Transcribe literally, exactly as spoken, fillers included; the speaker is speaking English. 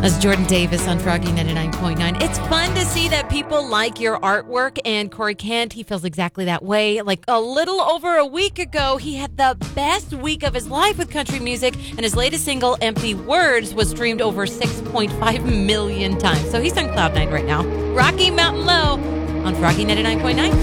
That's Jordan Davis on Froggy ninety-nine point nine. It's fun to see that people like your artwork, and Corey Kent, he feels exactly that way. Like a little over a week ago, he had the best week of his life with country music, and his latest single, Empty Words, was streamed over six point five million times. So he's on cloud nine right now. Rocky Mountain Low on Froggy ninety-nine point nine.